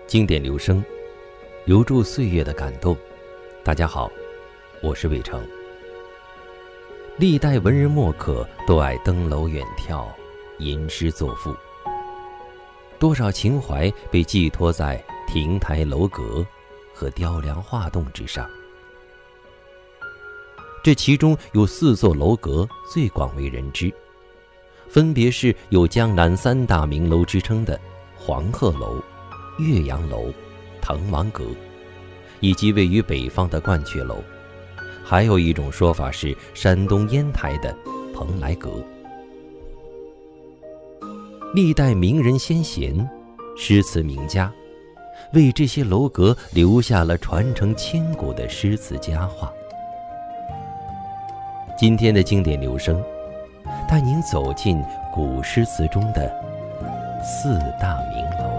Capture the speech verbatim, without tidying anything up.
经典留声，留住岁月的感动。大家好，我是魏成。历代文人墨客都爱登楼远眺，吟诗作赋，多少情怀被寄托在亭台楼阁和雕梁画栋之上。这其中有四座楼阁最广为人知，分别是有江南三大名楼之称的黄鹤楼、岳阳楼、滕王阁，以及位于北方的鹳雀楼。还有一种说法是山东烟台的蓬莱阁。历代名人先贤、诗词名家为这些楼阁留下了传承千古的诗词佳话。今天的经典留声，带您走进古诗词中的四大名楼。